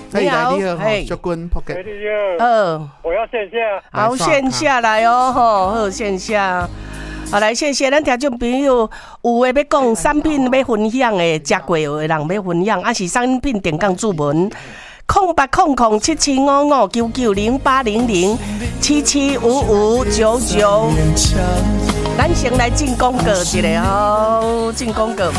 你好， 哎，小君 Pocket， 我要线下， 好线下来哦，好线下。好来，谢谢咱听众朋友，有诶要讲产品要分享的，食过的人要分享，还是产品电讲注文0800775599，咱先来进广告一下吼，进广告。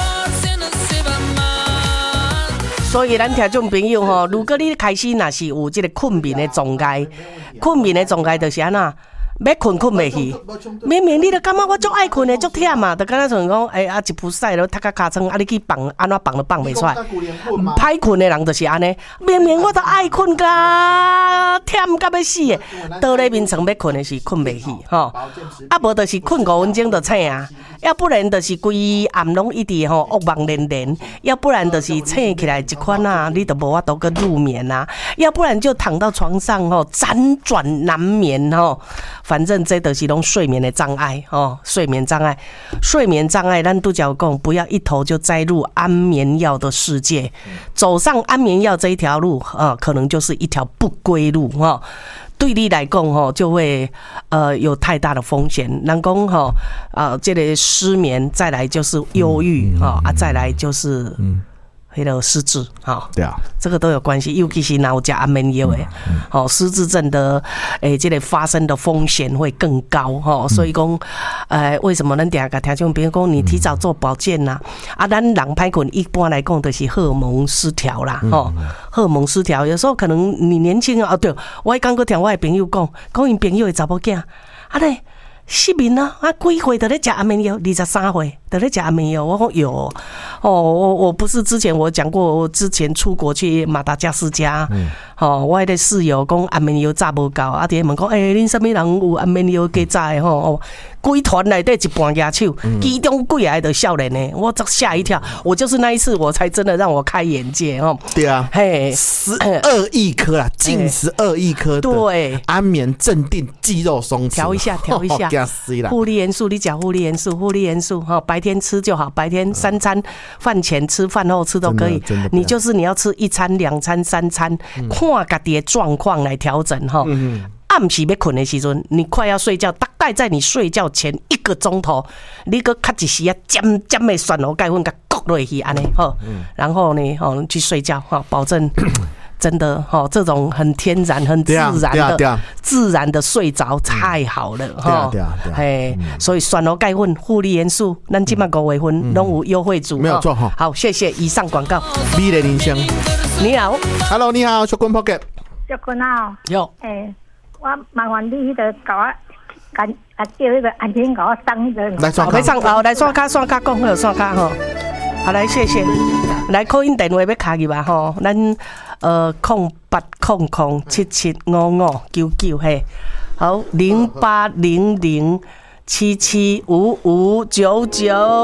所以咱听众朋友吼，如果你开始若是有这个困眠的状态，就是安那。要困袂去，明明你就感觉我足爱困的，足忝嘛，就敢若像讲，一扑屎咯，踢到尻川，你去放，安怎放都放袂出来。歹困的人就是安尼，明明我都爱困甲忝甲要死的，倒咧眠床要困的是困袂去吼，无就是困5分钟就醒啊，要不然就是规暗拢一直吼噩梦连连，要不然就是醒起来一款啊，你都无法度个入眠啊，要不然就躺到床上吼辗转难眠吼。反正这都是拢睡眠的障碍哦，睡眠障碍，咱都讲不要一头就栽入安眠药的世界，走上安眠药这一条路可能就是一条不归路哈。对你来讲就会有太大的风险。人讲这个失眠，再来就是忧郁再来就是迄个失智对啊， 这个都有关系，尤其是有吃安眠药的，失智症的这个发生的风险会更高所以讲为什么咱定个听众朋友讲，你提早做保健啦咱人歹困一般来讲就是荷尔蒙失调啦荷尔蒙失调，有时候可能你年轻对，我刚刚听我的朋友讲因朋友的查某囝咧。失眠几岁就咧吃安眠药？23岁就咧吃安眠药。我讲有我不是之前我讲过，我之前出国去马达加斯加，我迄个室友讲安眠药早无够，伫问讲恁什么人有安眠药加早的规团内底一半野手，其中几个都少年的，我吓一跳。我就是那一次，我才真的让我开眼界对啊， 嘿 ，12亿颗啦，近12亿颗， 对， 安眠镇定，肌肉松弛， 调一下。护理元素，你讲护理元素白天吃就好，白天3餐饭前吃、饭后吃都可以。你就是你要吃1餐、2餐、3餐，看家己的状况来调整暗时要困的时阵，你快要睡觉，大概在你睡觉前1个钟头，你搁卡一时尖的蒜头盖粉甲割落去安尼然后呢去睡觉保证。真的这种很天然、很自然的睡着太好了所以蒜头钙粉、护理元素，咱今麦5月份拢有优惠组， 没有错好，谢谢以上广告。 美丽人生， 你好 ，Hello， 你好，小君 Pocket， 小君好， 有， 我麻烦你迄个搞叫迄个安全给我送迄个， 来刷卡， 来刷卡讲好刷卡好来谢谢，来call in电话要卡去吧咱0800775599嘿，好0800775599。